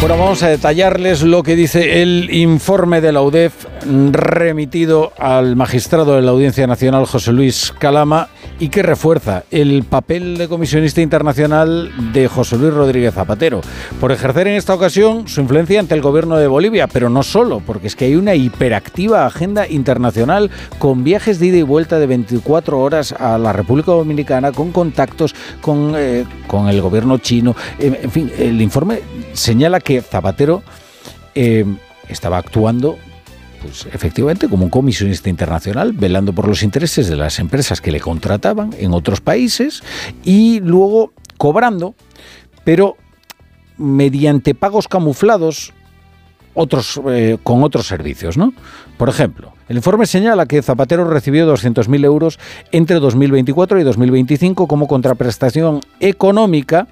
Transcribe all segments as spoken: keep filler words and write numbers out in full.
Bueno, vamos a detallarles lo que dice el informe de la U D E F remitido al magistrado de la Audiencia Nacional, José Luis Calama, y que refuerza el papel de comisionista internacional de José Luis Rodríguez Zapatero, por ejercer en esta ocasión su influencia ante el gobierno de Bolivia, pero no solo, porque es que hay una hiperactiva agenda internacional con viajes de ida y vuelta de veinticuatro horas a la República Dominicana, con contactos con, eh, con el gobierno chino. En, en fin, el informe señala que Zapatero eh, estaba actuando pues efectivamente como un comisionista internacional, velando por los intereses de las empresas que le contrataban en otros países y luego cobrando, pero mediante pagos camuflados otros, eh, con otros servicios, ¿no? Por ejemplo, el informe señala que Zapatero recibió doscientos mil euros entre dos mil veinticuatro y dos mil veinticinco como contraprestación económica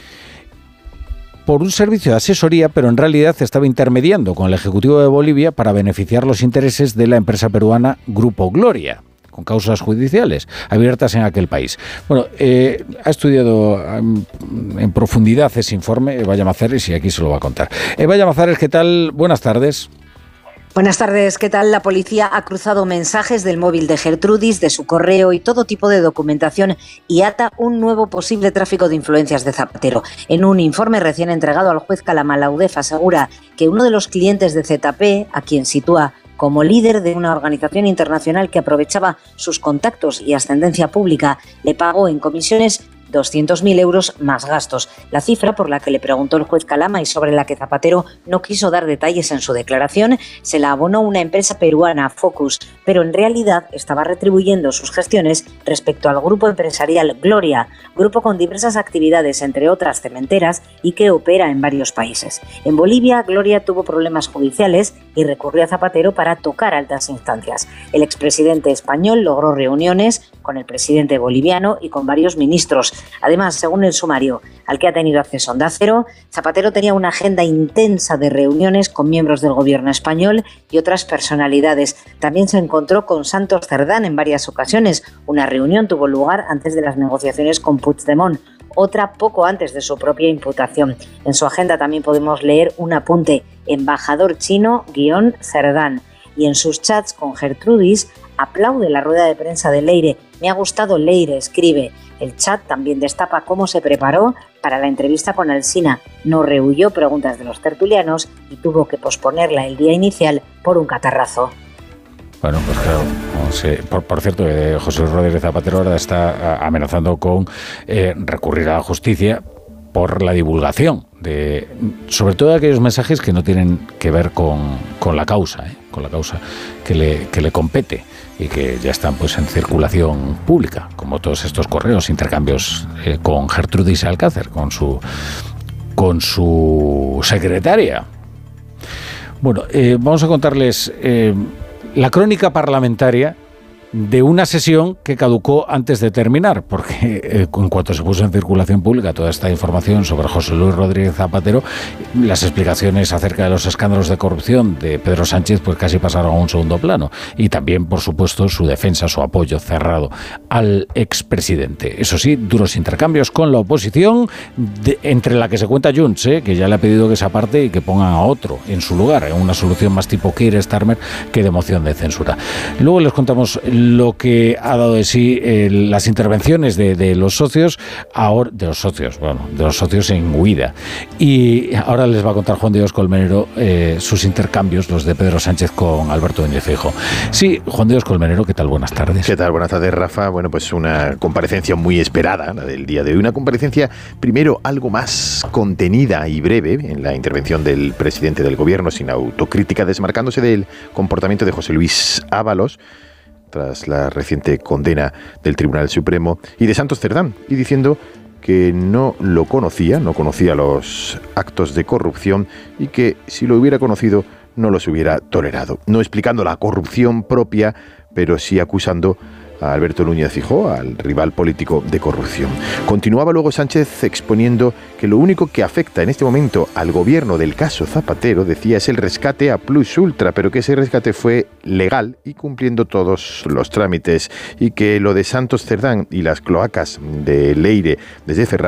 por un servicio de asesoría, pero en realidad estaba intermediando con el Ejecutivo de Bolivia para beneficiar los intereses de la empresa peruana Grupo Gloria, con causas judiciales abiertas en aquel país. Bueno, eh, ha estudiado en, en profundidad ese informe Eva Llamazares y aquí se lo va a contar. Eva Llamazares, ¿qué tal? Buenas tardes. Buenas tardes, ¿qué tal? La policía ha cruzado mensajes del móvil de Gertrudis, de su correo y todo tipo de documentación y ata un nuevo posible tráfico de influencias de Zapatero. En un informe recién entregado al juez Calama, la U D E F asegura que uno de los clientes de Z P, a quien sitúa como líder de una organización internacional que aprovechaba sus contactos y ascendencia pública, le pagó en comisiones doscientos mil euros más gastos, la cifra por la que le preguntó el juez Calama y sobre la que Zapatero no quiso dar detalles en su declaración, se la abonó una empresa peruana, Focus, pero en realidad estaba retribuyendo sus gestiones respecto al grupo empresarial Gloria, grupo con diversas actividades, entre otras cementeras, y que opera en varios países. En Bolivia, Gloria tuvo problemas judiciales y recurrió a Zapatero para tocar altas instancias. El expresidente español logró reuniones con el presidente boliviano y con varios ministros. Además, según el sumario al que ha tenido acceso Onda Cero, Zapatero tenía una agenda intensa de reuniones con miembros del gobierno español y otras personalidades. También se encontró con Santos Cerdán en varias ocasiones. Una reunión tuvo lugar antes de las negociaciones con Puigdemont, otra poco antes de su propia imputación. En su agenda también podemos leer un apunte: embajador chino guión Cerdán. Y en sus chats con Gertrudis aplaude la rueda de prensa de Leire. Me ha gustado Leire, escribe. El chat también destapa cómo se preparó para la entrevista con Alsina. No rehuyó preguntas de los tertulianos y tuvo que posponerla el día inicial por un catarrazo. Bueno, pues claro, no sé. por, por cierto, eh, José Rodríguez Zapatero ahora está amenazando con eh, recurrir a la justicia por la divulgación de, sobre todo, de aquellos mensajes que no tienen que ver con, con la causa, ¿eh? con la causa que le, que le compete y que ya están pues en circulación pública, como todos estos correos, intercambios eh, con Gertrudis Alcácer, con su con su secretaria. Bueno, eh, vamos a contarles eh, la crónica parlamentaria de una sesión que caducó antes de terminar, porque eh, en cuanto se puso en circulación pública toda esta información sobre José Luis Rodríguez Zapatero, las explicaciones acerca de los escándalos de corrupción de Pedro Sánchez pues casi pasaron a un segundo plano, y también, por supuesto, su defensa, su apoyo cerrado al expresidente. Eso sí, duros intercambios con la oposición, de, entre la que se cuenta Junts, eh, que ya le ha pedido que se aparte y que pongan a otro en su lugar, en una solución más tipo Keir Starmer que de moción de censura. Luego les contamos lo que ha dado de sí eh, las intervenciones de, de los socios, ahora, de los socios, bueno, de los socios en huida. Y ahora les va a contar Juan Diego Colmenero eh, sus intercambios, los de Pedro Sánchez con Alberto Núñez Feijóo. Sí, Juan Diego Colmenero, ¿qué tal? Buenas tardes. ¿Qué tal? Buenas tardes, Rafa. Bueno, pues una comparecencia muy esperada, la del día de hoy. Una comparecencia, primero, algo más contenida y breve en la intervención del presidente del gobierno, sin autocrítica, desmarcándose del comportamiento de José Luis Ábalos tras la reciente condena del Tribunal Supremo, y de Santos Cerdán, y diciendo que no lo conocía, no conocía los actos de corrupción y que si lo hubiera conocido no los hubiera tolerado. No explicando la corrupción propia, pero sí acusando a Alberto Núñez Feijóo, al rival político, de corrupción. Continuaba luego Sánchez exponiendo que lo único que afecta en este momento al gobierno del caso Zapatero, decía, es el rescate a Plus Ultra, pero que ese rescate fue legal y cumpliendo todos los trámites, y que lo de Santos Cerdán y las cloacas de Leire desde Ferraz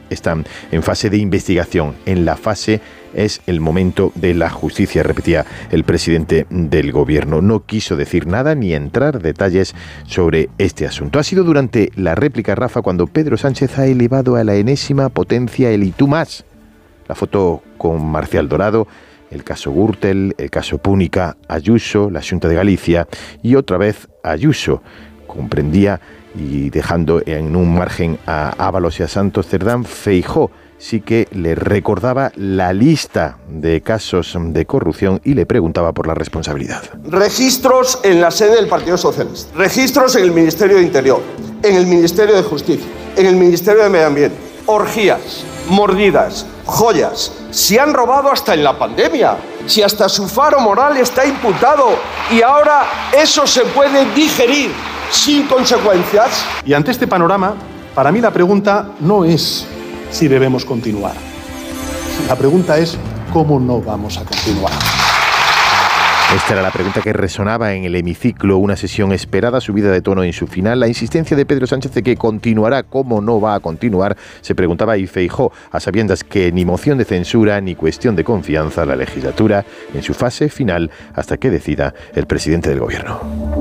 están en fase de investigación. En la fase es el momento de la justicia, repetía el presidente del gobierno. No quiso decir nada ni entrar detalles sobre este asunto. Ha sido durante la réplica, Rafa, cuando Pedro Sánchez ha elevado a la enésima potencia el y tú más. La foto con Marcial Dorado, el caso Gürtel, el caso Púnica, Ayuso, la Xunta de Galicia y otra vez Ayuso. Comprendía y dejando en un margen a Ábalos y a Santos Cerdán, Feijóo sí que le recordaba la lista de casos de corrupción y le preguntaba por la responsabilidad. Registros en la sede del Partido Socialista, registros en el Ministerio de Interior, en el Ministerio de Justicia, en el Ministerio de Medio Ambiente, orgías, mordidas, joyas. Si han robado hasta en la pandemia, si hasta su faro moral está imputado y ahora eso se puede digerir sin consecuencias. Y ante este panorama, para mí la pregunta no es si debemos continuar. La pregunta es cómo no vamos a continuar. Esta era la pregunta que resonaba en el hemiciclo, una sesión esperada, subida de tono en su final. La insistencia de Pedro Sánchez de que continuará, cómo no va a continuar, se preguntaba y Feijóo, a sabiendas que ni moción de censura ni cuestión de confianza, la legislatura en su fase final hasta que decida el presidente del gobierno.